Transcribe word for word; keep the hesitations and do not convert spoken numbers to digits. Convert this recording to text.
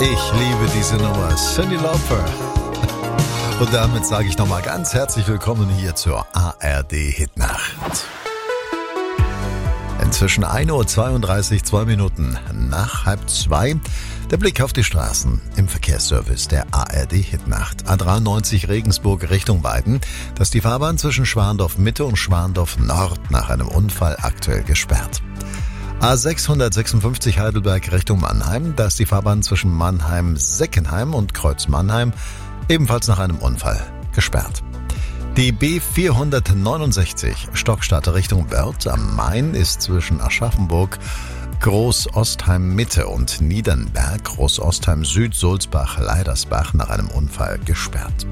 Ich liebe diese Nummer. Cyndi Lauper. Und damit sage ich nochmal ganz herzlich willkommen hier zur A R D Hitnacht. Inzwischen ein Uhr zweiunddreißig, zwei Minuten nach halb zwei. Der Blick auf die Straßen im Verkehrsservice der A R D Hitnacht. A dreiundneunzig Regensburg Richtung Weiden. Da ist die Fahrbahn zwischen Schwandorf Mitte und Schwandorf Nord nach einem Unfall aktuell gesperrt. A sechshundertsechsundfünfzig Heidelberg Richtung Mannheim. Da ist die Fahrbahn zwischen Mannheim-Seckenheim und Kreuz Mannheim ebenfalls nach einem Unfall gesperrt. Die B vierhundertneunundsechzig Stockstadt Richtung Wörth am Main ist zwischen Aschaffenburg, Groß-Ostheim Mitte und Niedernberg, Groß-Ostheim Süd, Sulzbach, Leidersbach nach einem Unfall gesperrt.